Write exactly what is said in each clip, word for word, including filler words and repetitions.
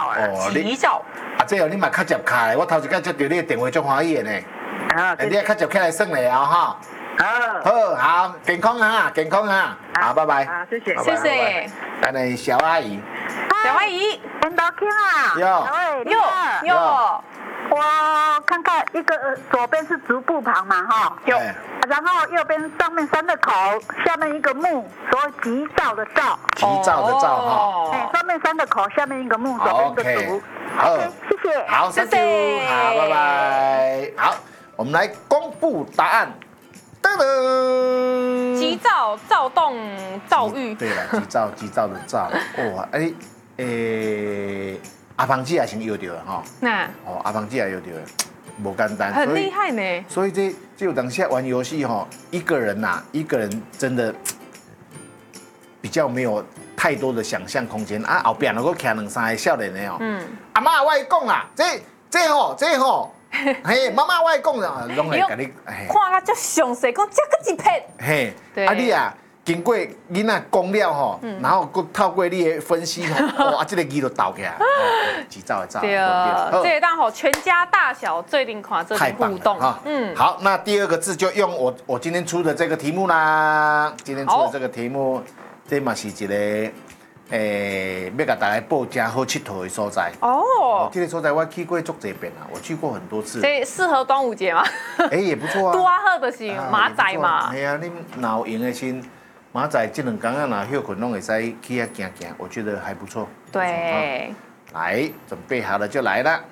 哦， 急躁。 啊，这哦你嘛较接开，我头一摆接到你的电话，足欢喜的呢。啊，你较接起来算了啊哈。好，好，健康啊，健康啊。好，拜拜。 好，谢谢， 谢谢。 咱的小阿姨。 小阿姨， 很高兴啊。 有。 有有。 我看看一个左边是足部旁嘛哈。 有。 然后右边上面三个口，下面一个木，所谓急躁的躁。 急躁的躁哈。 哎，上面三个口，下面一个木，左边一个足。 好， 谢谢。 好，谢谢。好，拜拜。好，我们来公布答案。噔噔。 急躁、躁动、躁郁。 对了，急躁、急躁的躁。哇，哎，诶，阿芳姐也先摇到了哈。 那。 哦，阿芳姐也摇到了。不简单， 很厉害呢。 所以这这有当下玩游戏哈，一个人呐、啊，一个人真的比较没有太多的想象空间啊。后边能够徛两三个少年的哦，嗯，阿妈我跟你讲啦，这这吼这吼，嘿，妈妈我跟你讲啦，拢会甲你看甲足详细，讲这个一片， 嘿，啊你啊。经过囡仔讲了吼，然后佮透过你的分析吼，哇，这个字就倒起来，急躁的躁。 对啊，这一档吼，全家大小最近看这种互动哈。嗯，好，那第二个字就用我我今天出的这个题目啦。今天出的这个题目，这嘛是一个诶，要甲大家报正好佚佗的所在。哦，这个所在我去过足侪遍啊，我去过很多次。 这适合端午节吗？ 哎，也不错啊。 多好的是马仔嘛。 哎呀，你若有闲的心。马仔这两天啊，若休困拢会使去遐行行，我觉得还不错。 对， 来，准备好了就来了。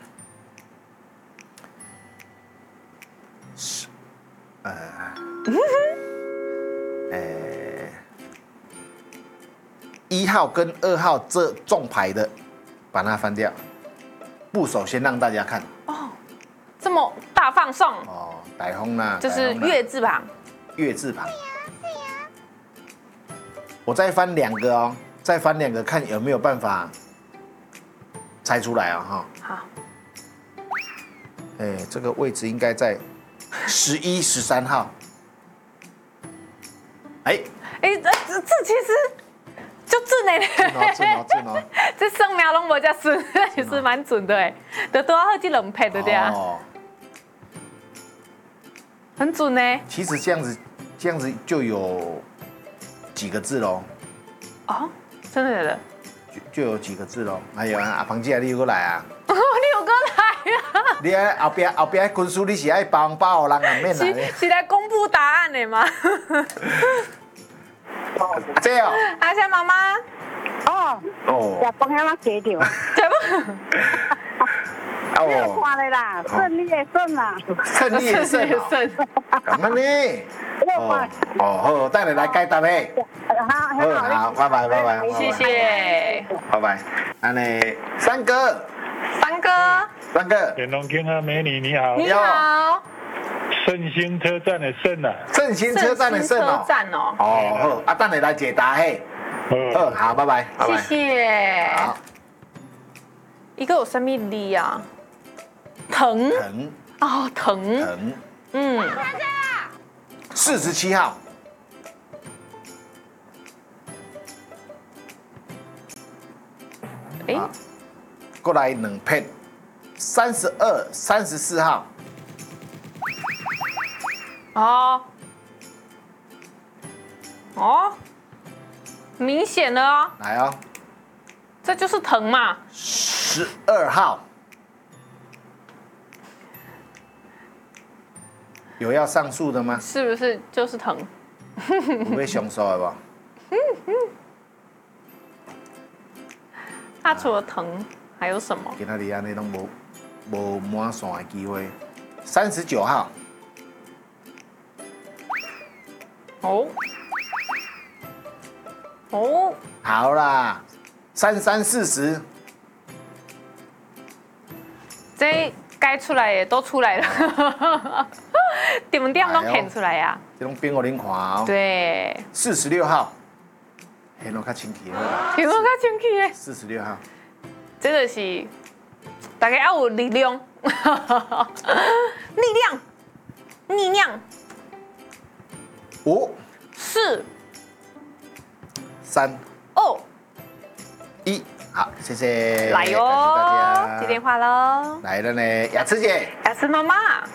是，呃，呃，一号跟二号这中牌的，把它翻掉。部首先让大家看。 哦，这么大放送。 哦，大风啦。 这是月字旁。 月字旁。我再翻两个哦，再翻两个，看有没有办法猜出来啊、哦！哈。好。哎，这个位置应该在十一、十三号。哎哎，这这这其实就准的。 准哦，准哦，准哦。 这生命拢无遮准，其实蛮准的哎，得多好这两撇对不对啊？哦。很准呢。 其实这样子，这样子就有。几个字喽？ 哦，真的假的？ 就就有几个字喽。还有啊，阿芳姐，你有过来啊？ 哦，你有过来啊？ 你爱后边后边军书，你是爱包红包人啊？免来。 是来公布答案的吗？ 这哦。 阿香妈妈。 哦。哦。食饭遐我加掉。 食饭。 哦。看的啦，胜利的胜啦。 胜利的胜。 胜。 咁样呢？哦哦好，等你来解答嘿。好，好，拜拜，拜拜， 谢谢， 拜拜。安尼，三哥， 三哥， 三哥， 远龙天啊，美女你好， 你好。 圣心车站的圣啊， 圣心车站的圣哦， 站哦， 哦好，啊等你来解答嘿。好，好，拜拜， 谢谢。好，一个有什么力啊？疼。 疼。 哦，疼。 疼。 嗯。 四十七号， 哎， 过来两片，三十二、三十四号， 哦，哦，明显了哦， 来哦， 这就是疼嘛， 十二号。有要上诉的吗？ 是不是就是疼？ 有要上诉的不？ 它除了疼还有什么？ 今仔日安尼拢无无满线的机会。三十九号。 哦。哦。 好啦，三三四十。 这该出来的都出来了。点点都显出来呀！ 这种变我恁看哦。 对。 四十六号，显我较清气的。 显我较清气的。 四十六号， 这个是大家要有力量，力量，力量。 五、 四、 三、 二、 一，好，谢谢。 来哟。 电话喽。 来了呢，雅慈姐。 雅思妈妈。